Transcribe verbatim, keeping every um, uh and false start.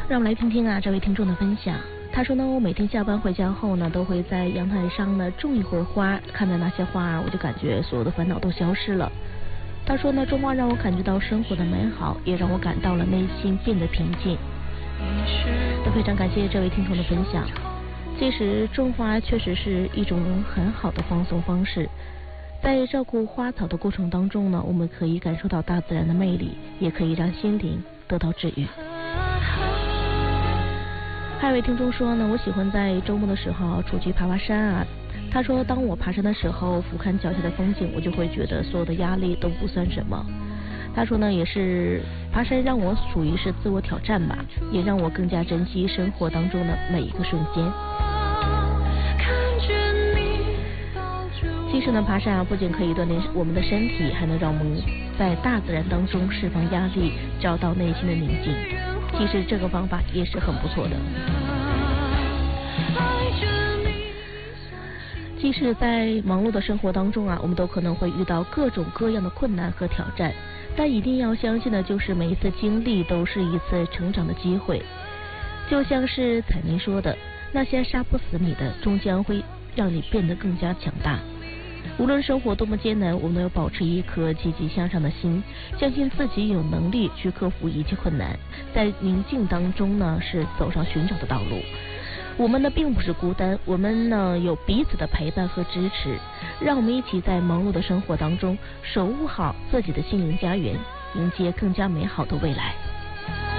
让我们来听听啊这位听众的分享。他说呢，我每天下班回家后呢，都会在阳台上呢种一会儿花，看着那些花，我就感觉所有的烦恼都消失了。他说呢，种花让我感觉到生活的美好，也让我感到了内心变得平静。都非常感谢这位听众的分享。其实种花确实是一种很好的放松方式，在照顾花草的过程当中呢，我们可以感受到大自然的魅力，也可以让心灵得到治愈。还有一位听众说呢，我喜欢在周末的时候出去爬爬山啊。他说，当我爬山的时候，俯瞰脚下的风景，我就会觉得所有的压力都不算什么。他说呢，也是爬山让我属于是自我挑战吧，也让我更加珍惜生活当中的每一个瞬间。其实呢，爬山啊，不仅可以锻炼我们的身体，还能让我们在大自然当中释放压力，找到内心的宁静。其实这个方法也是很不错的。即使在忙碌的生活当中啊，我们都可能会遇到各种各样的困难和挑战，但一定要相信的就是每一次经历都是一次成长的机会。就像是彩妮说的，那些杀不死你的，终将会让你变得更加强大。无论生活多么艰难，我们都要保持一颗积极向上的心，相信自己有能力去克服一切困难，在宁静当中呢，是走上寻找的道路。我们呢并不是孤单，我们呢有彼此的陪伴和支持，让我们一起在忙碌的生活当中守护好自己的心灵家园，迎接更加美好的未来。